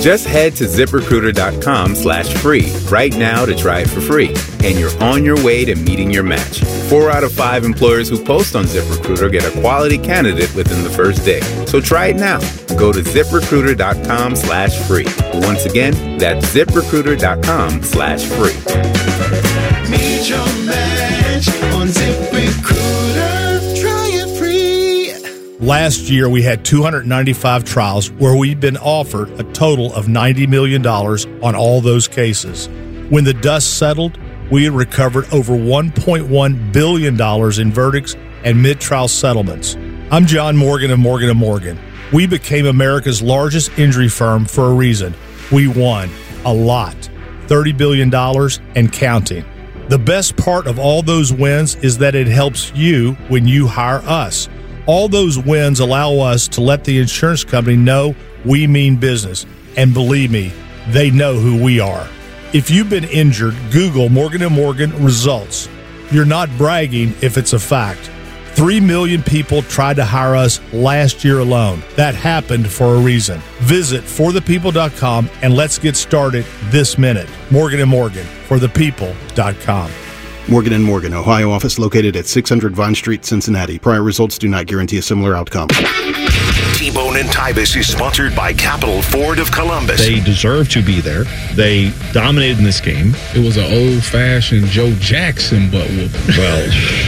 Just head to ZipRecruiter.com/free right now to try it for free. And you're on your way to meeting your match. 4 out of 5 employers who post on ZipRecruiter get a quality candidate within the first day. So try it now. Go to ZipRecruiter.com/free. Once again, that's ZipRecruiter.com/free. Meet your match on ZipRecruiter. Try it free. Last year, we had 295 trials where we've been offered a total of $90 million on all those cases. When the dust settled, we had recovered over $1.1 billion in verdicts and mid-trial settlements. I'm John Morgan of Morgan & Morgan. We became America's largest injury firm for a reason. We won a lot, $30 billion and counting. The best part of all those wins is that it helps you when you hire us. All those wins allow us to let the insurance company know we mean business. And believe me, they know who we are. If you've been injured, Google Morgan & Morgan results. You're not bragging if it's a fact. 3 million people tried to hire us last year alone. That happened for a reason. Visit forthepeople.com and let's get started this minute. Morgan & Morgan, forthepeople.com. Morgan & Morgan, Ohio office located at 600 Vine Street, Cincinnati. Prior results do not guarantee a similar outcome. T-Bone and Tybus is sponsored by Capital Ford of Columbus. They deserve to be there. They dominated in this game. It was an old-fashioned Joe Jackson butt whooping. Well,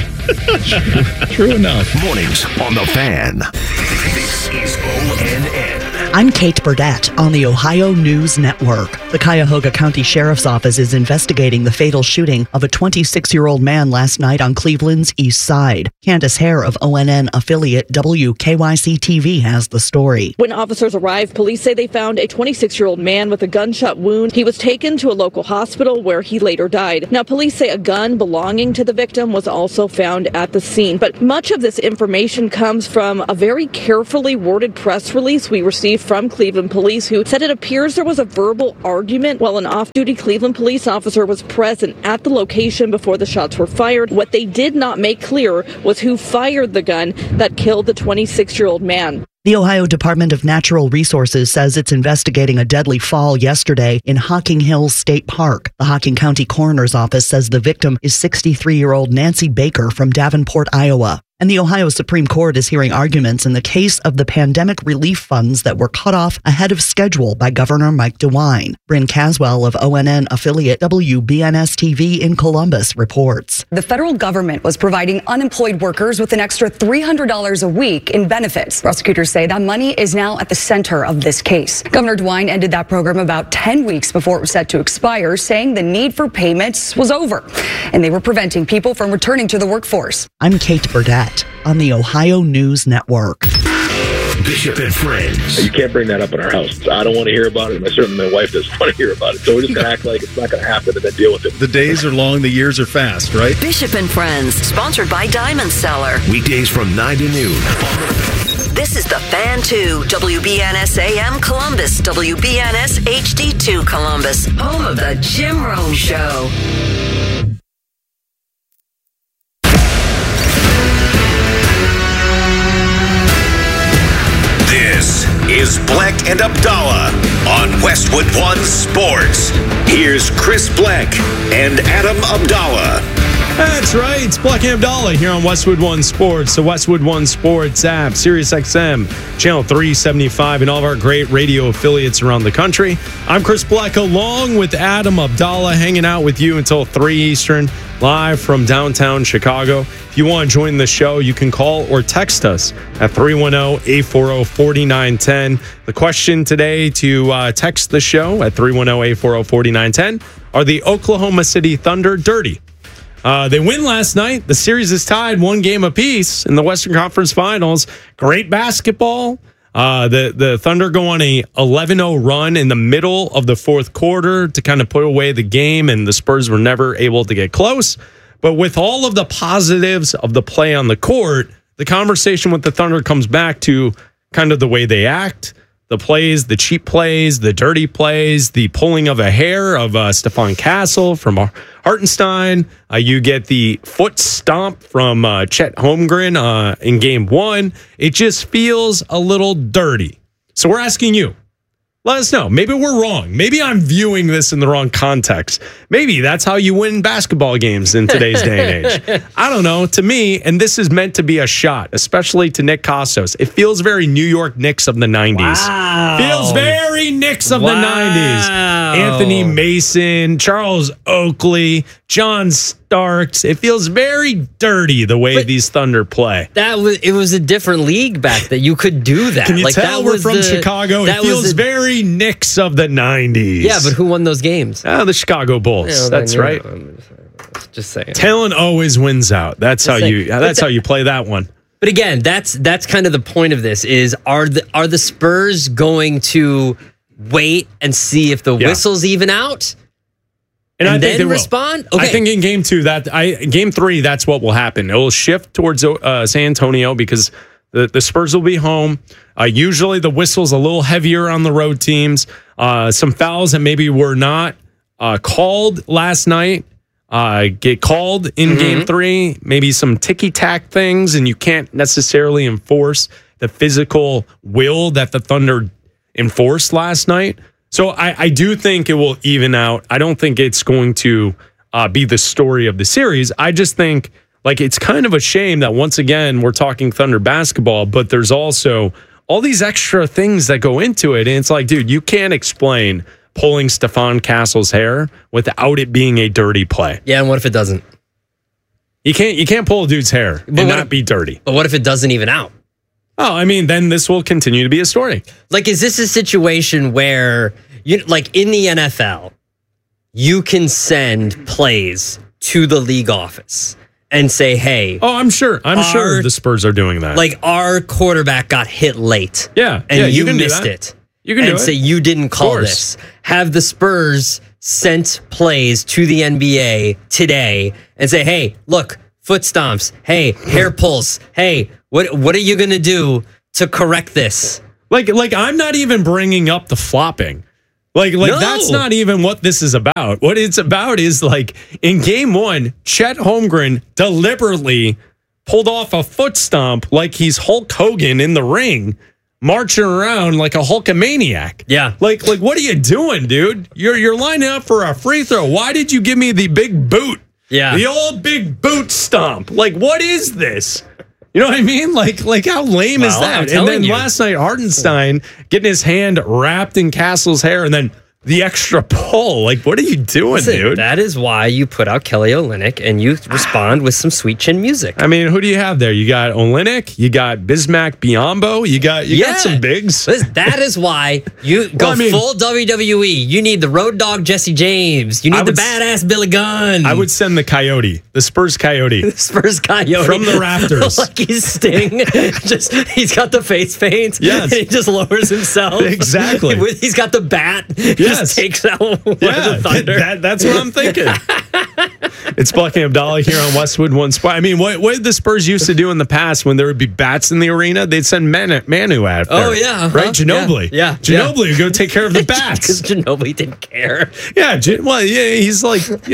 true enough. Mornings on The Fan. This is ONN. I'm Kate Burdett on the Ohio News Network. The Cuyahoga County Sheriff's Office is investigating the fatal shooting of a 26-year-old man last night on Cleveland's East Side. Candace Hare of ONN affiliate WKYC-TV has the story. When officers arrived, police say they found a 26-year-old man with a gunshot wound. He was taken to a local hospital where he later died. Now, police say a gun belonging to the victim was also found at the scene. But much of this information comes from a very carefully worded press release we received from Cleveland police, who said it appears there was a verbal argument while an off-duty Cleveland police officer was present at the location before the shots were fired. What they did not make clear was who fired the gun that killed the 26-year-old man. The Ohio Department of Natural Resources says it's investigating a deadly fall yesterday in Hocking Hills State Park. The Hocking County Coroner's Office says the victim is 63-year-old Nancy Baker from Davenport, Iowa. And the Ohio Supreme Court is hearing arguments in the case of the pandemic relief funds that were cut off ahead of schedule by Governor Mike DeWine. Bryn Caswell of ONN affiliate WBNS-TV in Columbus reports. The federal government was providing unemployed workers with an extra $300 a week in benefits. Prosecutors say that money is now at the center of this case. Governor DeWine ended that program about 10 weeks before it was set to expire, saying the need for payments was over, and they were preventing people from returning to the workforce. I'm Kate Burdett on the Ohio News Network. Bishop and Friends. You can't bring that up in our house. I don't want to hear about it, and certainly my wife doesn't want to hear about it. So we're just going to act like it's not going to happen and then deal with it. The days are long, the years are fast, right? Bishop and Friends, sponsored by Diamond Seller. Weekdays from 9 to noon. This is The Fan 2, WBNS AM Columbus, WBNS HD2 Columbus, home of the Jim Rome Show. This is Black and Abdallah on Westwood One Sports. Here's Chris Black and Adam Abdallah. That's right. It's Black and Abdallah here on Westwood One Sports, the Westwood One Sports app, Sirius XM, channel 375, and all of our great radio affiliates around the country. I'm Chris Black along with Adam Abdallah, hanging out with you until 3 Eastern, live from downtown Chicago. If you want to join the show, you can call or text us at 310-840-4910. The question today to text the show at 310-840-4910, are the Oklahoma City Thunder dirty? They win last night. The series is tied 1 game apiece in the Western Conference Finals. Great basketball. The Thunder go on a 11-0 run in the middle of the fourth quarter to kind of put away the game, and the Spurs were never able to get close. But with all of the positives of the play on the court, the conversation with the Thunder comes back to kind of the way they act, the plays, the cheap plays, the dirty plays, the pulling of a hair of Stephon Castle from Hartenstein. You get the foot stomp from Chet Holmgren in game one. It just feels a little dirty. So we're asking you, Let us know. Maybe we're wrong. Maybe I'm viewing this in the wrong context. Maybe that's how you win basketball games in today's day and age. I don't know. To me, and this is meant to be a shot, especially to Nick Kostos, it feels very New York Knicks of the 90s. Wow. Feels very Knicks of the 90s. Anthony Mason, Charles Oakley, John Starks. It feels very dirty the way these Thunder play. It was a different league back then. You could do that. Can you like, tell that we're was from Chicago? It feels very Knicks of the 90s. Yeah, but who won those games? The Chicago Bulls. Yeah, well, that's right. Just saying. Talent always wins out. That's how you play that one. But again, that's kind of the point of this is are the Spurs going to wait and see if the whistles even out? And I think then respond? Okay. I think in game 2, game 3, that's what will happen. It will shift towards San Antonio because the Spurs will be home. Usually the whistle's a little heavier on the road teams. Some fouls that maybe were not called last night get called in game 3. Maybe some ticky-tack things, and you can't necessarily enforce the physical will that the Thunder enforced last night. So I do think it will even out. I don't think it's going to be the story of the series. I just think it's kind of a shame that once again we're talking Thunder basketball, but there's also all these extra things that go into it. And it's like, dude, you can't explain pulling Stephon Castle's hair without it being a dirty play. Yeah, and what if it doesn't? You can't pull a dude's hair and not be dirty. But what if it doesn't even out? Oh, I mean, then this will continue to be a story. Is this a situation where, in the NFL, you can send plays to the league office and say, hey. Oh, I'm sure the Spurs are doing that. Our quarterback got hit late. Yeah. And you missed it. You can do it. And say, you didn't call this. Have the Spurs sent plays to the NBA today and say, hey, look, foot stomps. Hey, hair pulls. Hey, what are you going to do to correct this? I'm not even bringing up the flopping. No. That's not even what this is about. What it's about is in game 1, Chet Holmgren deliberately pulled off a foot stomp like he's Hulk Hogan in the ring, marching around like a Hulkamaniac. Yeah. What are you doing, dude? You're lining up for a free throw. Why did you give me the big boot? Yeah. The old big boot stomp. What is this? You know what I mean? How lame is that? And then last night, Hartenstein getting his hand wrapped in Castle's hair and then the extra pull. What are you doing, dude? That is why you put out Kelly Olynyk and you respond with some sweet chin music. I mean, who do you have there? You got Olynyk, you got Bismack Biyombo, you got some bigs. That is why you go full WWE. You need the Road Dogg Jesse James. You need the badass Billy Gunn. I would send the Coyote, the Spurs Coyote. The Spurs Coyote. From the rafters. He's Sting. He's got the face paint. Yes. And he just lowers himself. Exactly. He's got the bat. Yes. Just takes out one of the Thunder. That's what I'm thinking. It's Black and Abdallah here on Westwood One Sport. I mean, what did the Spurs used to do in the past when there would be bats in the arena? They'd send Manu out there. Oh, yeah. Right? Ginobili. Yeah. Ginobili would go take care of the bats. Because Ginobili didn't care. Yeah. He's send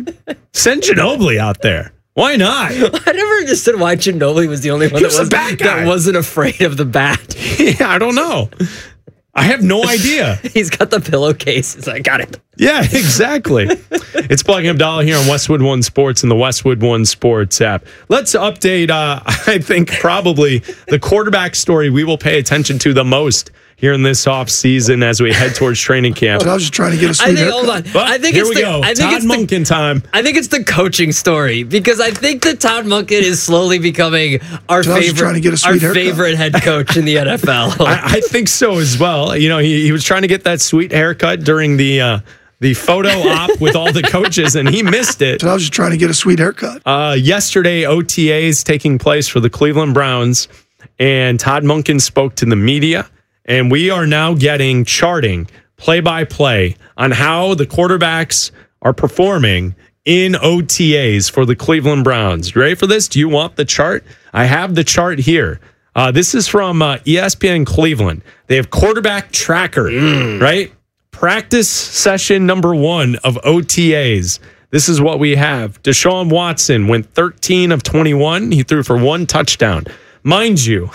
Ginobili out there. Why not? I never understood why Ginobili was the only one that wasn't afraid of the bat. Yeah, I don't know. I have no idea. He's got the pillowcase. I got it. Yeah, exactly. It's Black and Abdallah here on Westwood One Sports and the Westwood One Sports app. Let's update, I think, probably the quarterback story we will pay attention to the most here in this off season as we head towards training camp. I was just trying to get a sweet haircut. Hold on. But I think here we go. Todd Monken time. I think it's the coaching story because I think that Todd Monken is slowly becoming our favorite head coach in the NFL. I think so as well. He was trying to get that sweet haircut during the photo op with all the coaches, and he missed it. So I was just trying to get a sweet haircut. Yesterday, OTAs taking place for the Cleveland Browns, and Todd Monken spoke to the media, and we are now getting charting play-by-play on how the quarterbacks are performing in OTAs for the Cleveland Browns. You ready for this? Do you want the chart? I have the chart here. This is from ESPN Cleveland. They have quarterback tracker, right? Practice session number 1 of OTAs. This is what we have. Deshaun Watson went 13 of 21. He threw for 1 touchdown. Mind you,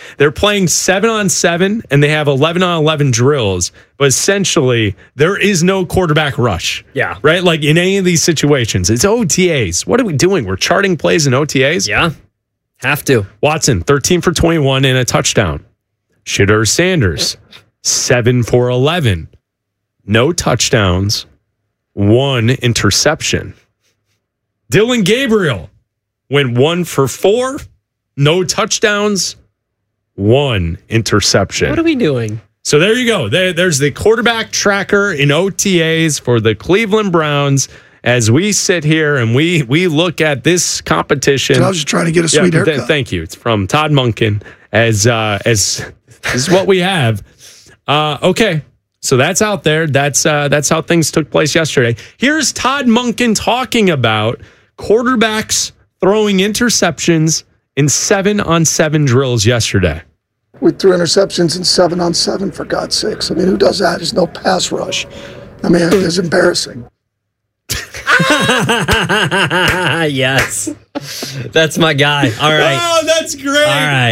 They're playing 7-on-7 and they have 11-on-11 drills, but essentially there is no quarterback rush. Yeah. Right? Like in any of these situations, it's OTAs. What are we doing? We're charting plays in OTAs? Yeah. Have to. Watson, 13 for 21 and a touchdown. Shedeur Sanders, 7 for 11. No touchdowns, 1 interception. Dylan Gabriel went 1 for 4, no touchdowns, 1 interception. What are we doing? So there you go. There's the quarterback tracker in OTAs for the Cleveland Browns as we sit here and we look at this competition. So I was just trying to get a sweet haircut. Thank you. It's from Todd Monken as this is what we have. Okay. So that's out there. That's how things took place yesterday. Here's Todd Monken talking about quarterbacks throwing interceptions in 7-on-7 drills yesterday. We threw interceptions in 7-on-7, for God's sakes. I mean, who does that? There's no pass rush. I mean, it's embarrassing. Yes. That's my guy. All right. Oh, that's great.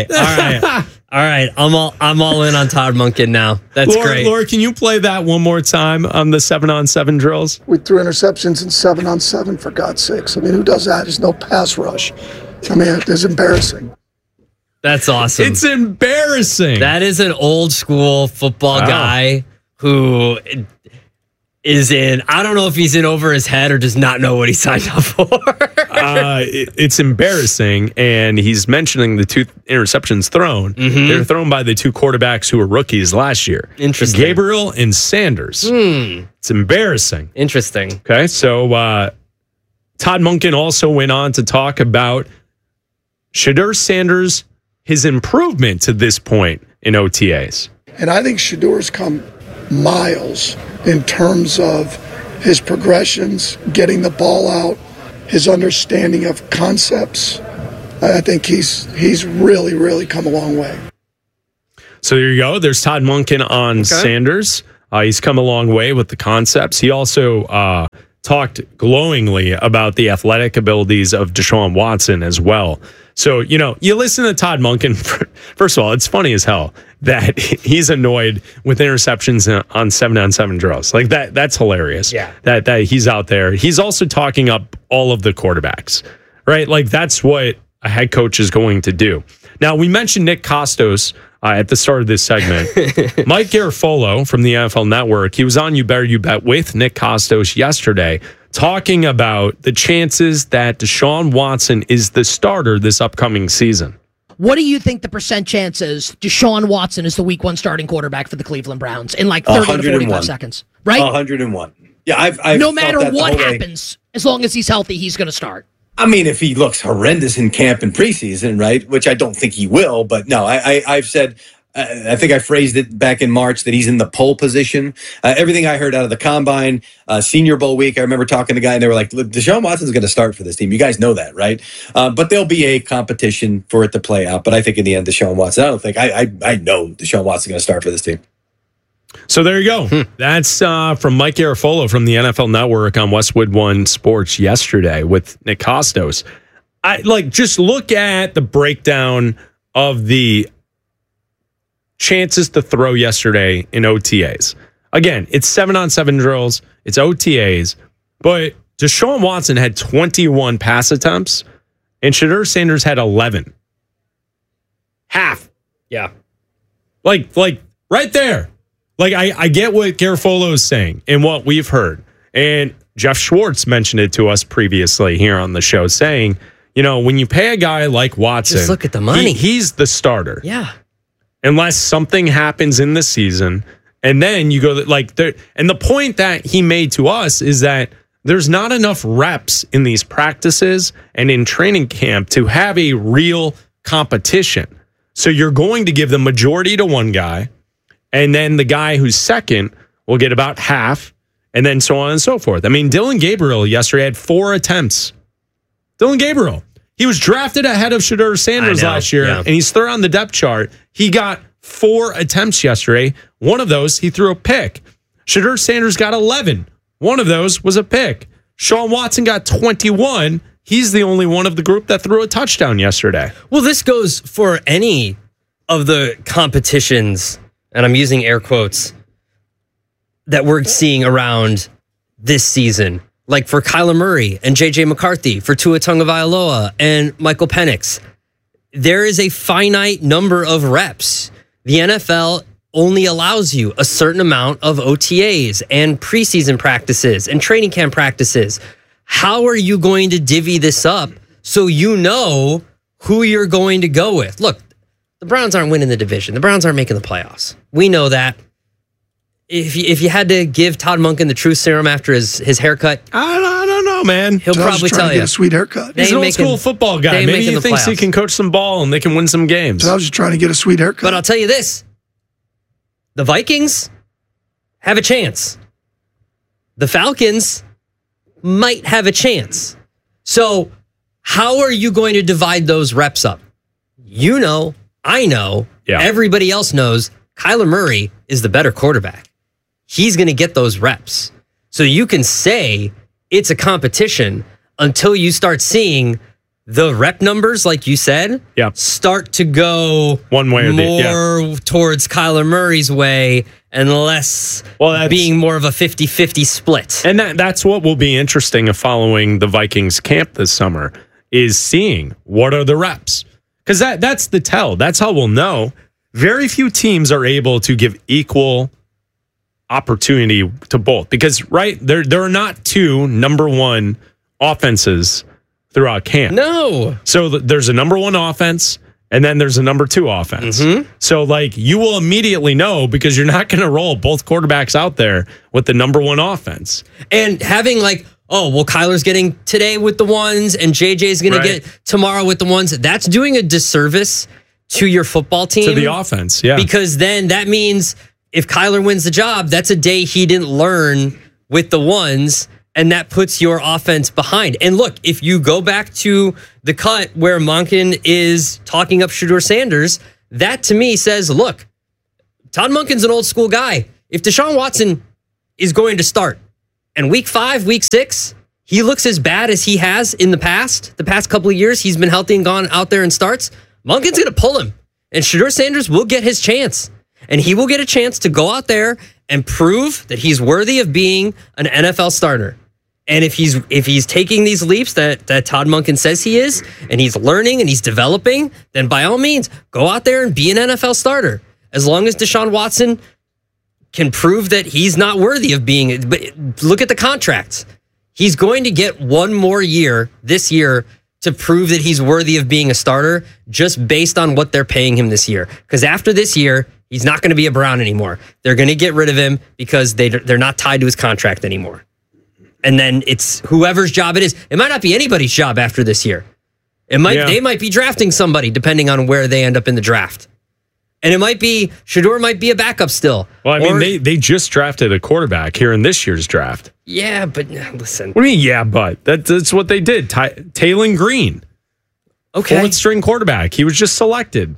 All right. I'm all in on Todd Monken now. That's great. Laura, can you play that one more time on the 7-on-7 drills? We threw interceptions in 7-on-7, for God's sakes. I mean, who does that? There's no pass rush. I mean, it's embarrassing. That's awesome. It's embarrassing. That is an old school football guy who is in, I don't know if he's in over his head or does not know what he signed up for. It's embarrassing. And he's mentioning the 2 interceptions thrown. Mm-hmm. They're thrown by the 2 quarterbacks who were rookies last year. Interesting. Gabriel and Sanders. It's embarrassing. Interesting. Okay. So Todd Monken also went on to talk about Shedeur Sanders, his improvement to this point in OTAs. And I think Shedeur's come miles in terms of his progressions, getting the ball out, his understanding of concepts. I think he's really, really come a long way. So there you go. There's Todd Monken on Sanders. He's come a long way with the concepts. He also talked glowingly about the athletic abilities of Deshaun Watson as well. So, you listen to Todd Monken. First of all, it's funny as hell that he's annoyed with interceptions on 7-on-7 drills. Like that's hilarious. Yeah. That he's out there. He's also talking up all of the quarterbacks, right? Like that's what a head coach is going to do. Now, we mentioned Nick Kostos at the start of this segment. Mike Garafolo from the NFL Network, he was on You Better You Bet with Nick Kostos yesterday, talking about the chances that Deshaun Watson is the starter this upcoming season. What do you think the percent chance is Deshaun Watson is the week 1 starting quarterback for the Cleveland Browns in like 30 to 45 seconds? Right? 101. Yeah, I've no matter what happens, as long as he's healthy, he's going to start. I mean, if he looks horrendous in camp and preseason, right, which I don't think he will, but no, I've said, I think I phrased it back in March that he's in the pole position. Everything I heard out of the Combine, Senior Bowl week, I remember talking to a guy and they were like, look, Deshaun Watson's going to start for this team. You guys know that, right? But there'll be a competition for it to play out. But I think in the end, Deshaun Watson, I know Deshaun Watson's going to start for this team. So there you go. That's from Mike Garafolo from the NFL Network on Westwood One Sports yesterday with Nick Kostos. Just look at the breakdown of the chances to throw yesterday in OTAs. Again, it's 7-on-7 drills, it's OTAs, but Deshaun Watson had 21 pass attempts and Shedeur Sanders had 11. Half. Yeah. Like right there. Like, I get what Garafolo is saying and what we've heard. And Jeff Schwartz mentioned it to us previously here on the show, saying, when you pay a guy like Watson, just look at the money. He's the starter. Yeah. Unless something happens in the season. And then you go, and the point that he made to us is that there's not enough reps in these practices and in training camp to have a real competition. So you're going to give the majority to one guy. And then the guy who's second will get about half, and then so on and so forth. I mean, Dylan Gabriel yesterday had 4 attempts. Dylan Gabriel, he was drafted ahead of Shedeur Sanders last year, and he's third on the depth chart. He got 4 attempts yesterday. One of those, he threw a pick. Shedeur Sanders got 11. One of those was a pick. Deshaun Watson got 21. He's the only one of the group that threw a touchdown yesterday. Well, this goes for any of the competitions, and I'm using air quotes, that we're seeing around this season, like for Kyler Murray and JJ McCarthy, for Tua Tagovailoa and Michael Penix, there is a finite number of reps. The NFL only allows you a certain amount of OTAs and preseason practices and training camp practices. How are you going to divvy this up so you know who you're going to go with? Look, the Browns aren't winning the division. The Browns aren't making the playoffs. We know that. If you had to give Todd Monken the truth serum after his haircut, I don't know, man. He'll probably tell you. Get a sweet haircut. He's an old school football guy. Maybe he thinks he can coach some ball and they can win some games. So I was just trying to get a sweet haircut. But I'll tell you this. The Vikings have a chance. The Falcons might have a chance. So how are you going to divide those reps up? You know, I know, everybody else knows Kyler Murray is the better quarterback. He's going to get those reps. So you can say it's a competition until you start seeing the rep numbers, like you said, start to go one way or more towards Kyler Murray's way and less being more of a 50-50 split. And that's what will be interesting of following the Vikings camp this summer, is seeing what are the reps. Because that's the tell. That's how we'll know. Very few teams are able to give equal opportunity to both. Because, there are not two number one offenses throughout camp. No. So there's a number one offense, and then there's a number two offense. Mm-hmm. So, you will immediately know because you're not going to roll both quarterbacks out there with the number one offense. And having Kyler's getting today with the ones, and JJ's going to get tomorrow with the ones. That's doing a disservice to your football team. To the offense, yeah. Because then that means if Kyler wins the job, that's a day he didn't learn with the ones, and that puts your offense behind. And look, if you go back to the cut where Monken is talking up Shedeur Sanders, that to me says, look, Todd Monken's an old school guy. If Deshaun Watson is going to start, and week 5, week 6, he looks as bad as he has in the past couple of years, he's been healthy and gone out there and starts, Monken's going to pull him. And Shedeur Sanders will get his chance. And he will get a chance to go out there and prove that he's worthy of being an NFL starter. And if he's taking these leaps that Todd Monken says he is, and he's learning and he's developing, then by all means, go out there and be an NFL starter. As long as Deshaun Watson can prove that he's not worthy of being. But look at the contracts. He's going to get one more year this year to prove that he's worthy of being a starter just based on what they're paying him this year. Because after this year, he's not going to be a Brown anymore. They're going to get rid of him because they're not tied to his contract anymore. And then it's whoever's job it is. It might not be anybody's job after this year. They might be drafting somebody depending on where they end up in the draft. And it might be, Shedeur might be a backup still. Well, I mean, they just drafted a quarterback here in this year's draft. Yeah, but listen. What do you mean, yeah, but? That's what they did. Taylon Green. Okay. 4th string quarterback. He was just selected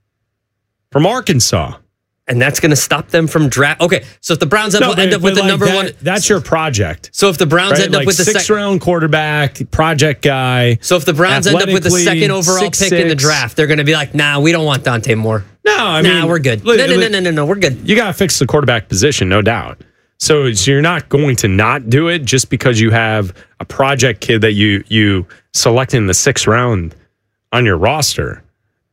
from Arkansas. And that's going to stop them from draft. Okay, so if the Browns end up with the number one, that's your project. So if the Browns end up with the 6th round quarterback, project guy. So if the Browns end up with the 2nd overall pick in the draft, they're going to be like, "Nah, we don't want Dante Moore. No, I mean, we're good. No, we're good. You got to fix the quarterback position, no doubt. So you're not going to not do it just because you have a project kid that you select in the 6th round on your roster.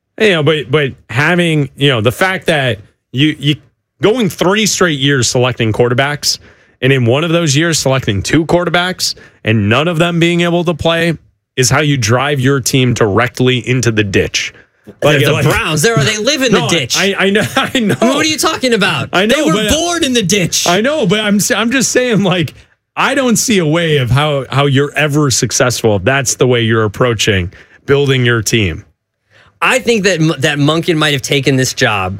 But having the fact that you going 3 straight years selecting quarterbacks, and in one of those years selecting 2 quarterbacks and none of them being able to play is how you drive your team directly into the ditch. The Browns, they live in the ditch. I know. What are you talking about? I know, they were born in the ditch. I know, but I'm just saying, I don't see a way of how you're ever successful if that's the way you're approaching building your team. I think that Monken might have taken this job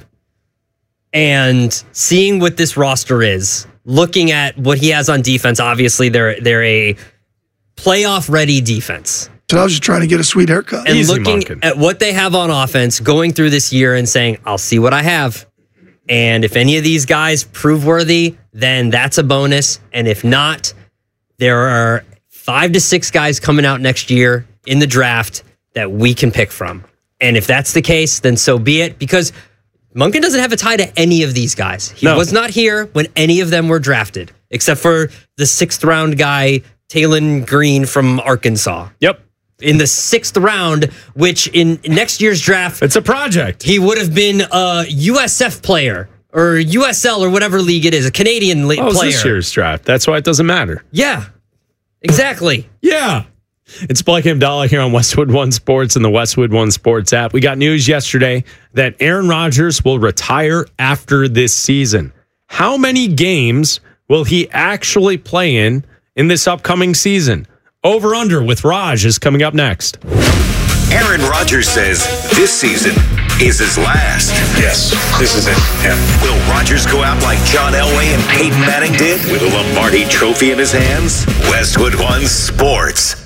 and seeing what this roster is, looking at what he has on defense. Obviously, they're a playoff-ready defense. So I was just trying to get a sweet haircut. And looking at what they have on offense, going through this year and saying, I'll see what I have. And if any of these guys prove worthy, then that's a bonus. And if not, there are 5 to 6 guys coming out next year in the draft that we can pick from. And if that's the case, then so be it, because Monken doesn't have a tie to any of these guys. He was not here when any of them were drafted, except for the 6th round guy, Talon Green from Arkansas. Yep. In the 6th round, which in next year's draft, it's a project. He would have been a USF player or USL or whatever league it is, a Canadian player. It's this year's draft. That's why it doesn't matter. Yeah, exactly. Yeah. It's Blake and Abdallah here on Westwood One Sports and the Westwood One Sports app. We got news yesterday that Aaron Rodgers will retire after this season. How many games will he actually play in this upcoming season? Over under with Raj is coming up next. Aaron Rodgers says this season is his last. Yes, this is it. Yeah. Will Rodgers go out like John Elway and Peyton Manning did with a Lombardi trophy in his hands? Westwood One Sports.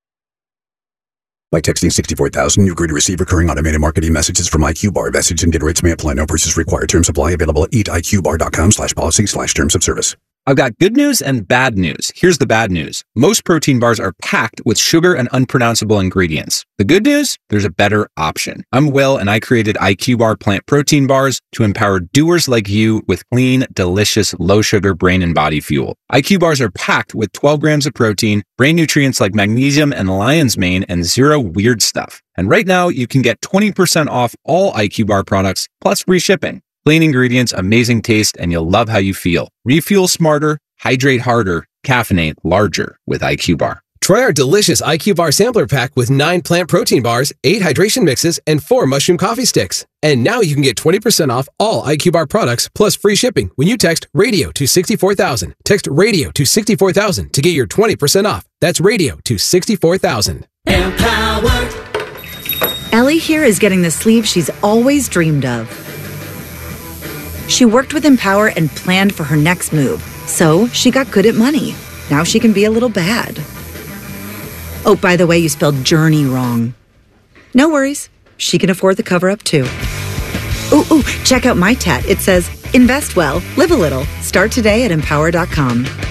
By texting 64,000, you agree to receive recurring automated marketing messages from IQ Bar. Message and data rates may apply. No purchase required. Terms apply. Available at eatiqbar.com/policy/terms of service. I've got good news and bad news. Here's the bad news. Most protein bars are packed with sugar and unpronounceable ingredients. The good news? There's a better option. I'm Will, and I created IQ Bar plant protein bars to empower doers like you with clean, delicious, low-sugar brain and body fuel. IQ Bars are packed with 12 grams of protein, brain nutrients like magnesium and lion's mane, and zero weird stuff. And right now, you can get 20% off all IQ Bar products, plus free shipping. Clean ingredients, amazing taste, and you'll love how you feel. Refuel smarter, hydrate harder, caffeinate larger with IQ Bar. Try our delicious IQ Bar sampler pack with 9 plant protein bars, 8 hydration mixes, and 4 mushroom coffee sticks. And now you can get 20% off all IQ Bar products plus free shipping when you text RADIO to 64,000. Text RADIO to 64,000 to get your 20% off. That's RADIO to 64,000. Empower. Ellie here is getting the sleeve she's always dreamed of. She worked with Empower and planned for her next move, so she got good at money. Now she can be a little bad. Oh, by the way, you spelled journey wrong. No worries. She can afford the cover-up, too. Ooh, check out my tat. It says, invest well, live a little. Start today at Empower.com.